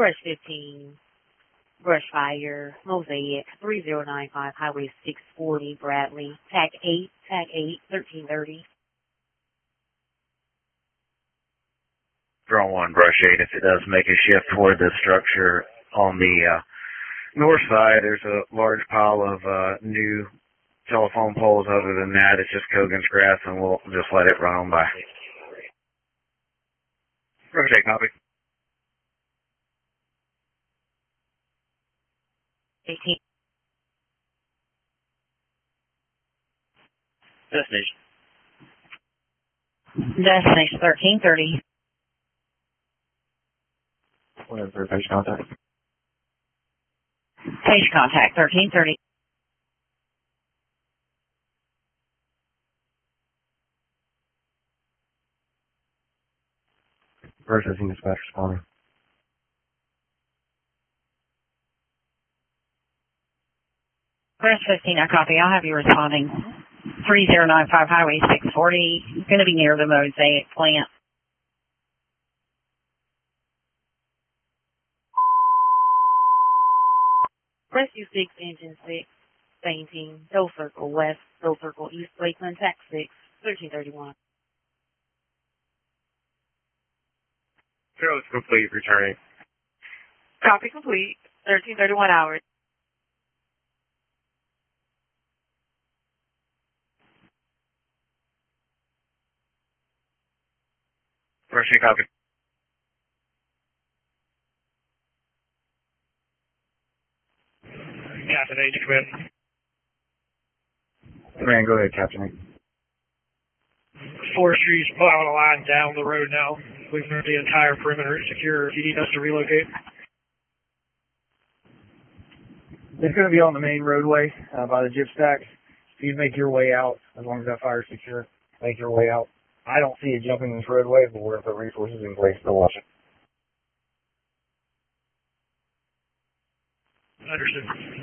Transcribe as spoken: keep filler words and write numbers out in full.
Brush fifteen, Brush Fire, Mosaic, three zero nine five, Highway six forty, Bradley, Tag eight, Tag eight, thirteen thirty. Drone one, Brush eight, if it does make a shift toward the structure on the uh, north side, there's a large pile of uh, new telephone poles. Other than that, it's just Kogan's grass, and we'll just let it run on by. Brush eight, copy. eighteen. Destination. Destination thirteen thirty. Whatever, page contact. Page contact thirteen thirty. Processing dispatch responding. Brush fifteen, I copy. I'll have you responding. three zero nine five Highway six forty. It's going to be near the Mosaic plant. Rescue six, Engine six, Fainting, Hill Circle West, Hill Circle East, Lakeland, Tax six, thirteen thirty-one. Zero is complete, returning. Copy complete, thirteen thirty-one hours. Brush eight, copy. Captain eight, command. Command, go ahead, Captain eight. Forestry's plowing a line down the road now. We've moved the entire perimeter secure. If you need us to relocate. It's going to be on the main roadway uh, by the gyp stacks. So you make your way out, as long as that fire is secure, make your way out. I don't see it jumping this roadway, but we're going to put resources in place to watch it. Understood.